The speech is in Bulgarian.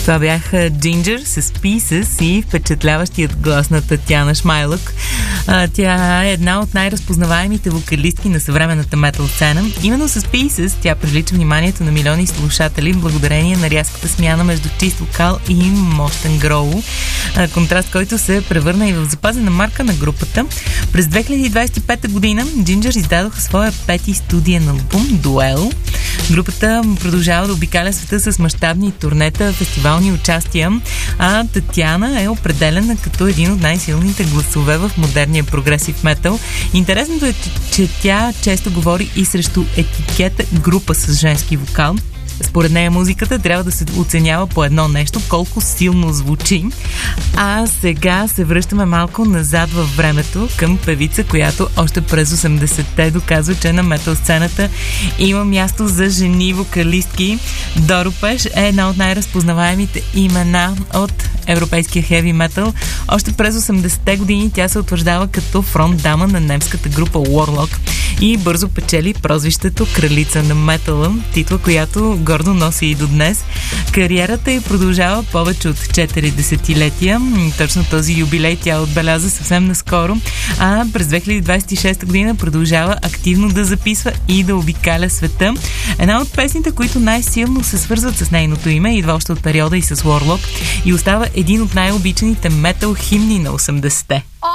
Това бяха Ginger с Pieces и впечатляващият глас на Татяна Шмайлък. Тя е една от най-разпознаваемите вокалистки на съвременната метал сцена. Именно с Pieces тя привлича вниманието на милиони слушатели благодарение на рязката смяна между чист вокал и мощен гроул. Контраст, който се превърна и в запазена марка на групата. През 2025 година Ginger издадоха своя пети студиен албум Дуел. Групата продължава да обикаля света с мащабни турнета, фестивални участия, а Татяна е определена като един от най-силните гласове в модерния прогресив метал. Интересното е, че тя често говори и срещу етикета група с женски вокал. Според нея музиката трябва да се оценява по едно нещо, колко силно звучи. А сега се връщаме малко назад във времето към певица, която още през 80-те доказва, че на метал сцената има място за жени вокалистки. Доро Пеш е една от най-разпознаваемите имена от европейския хеви метал. Още през 80-те години тя се утвърждава като фронт дама на немската група Warlock и бързо печели прозвището Кралица на метала, титла, която гордо носи и до днес. Кариерата й продължава повече от 4 десетилетия. Точно този юбилей тя отбеляза съвсем наскоро, а през 2026 година продължава активно да записва и да обикаля света. Една от песните, които най-силно се свързват с нейното име, идва още от периода и с Warlock и остава един от най-обичаните метал химни на 80-те.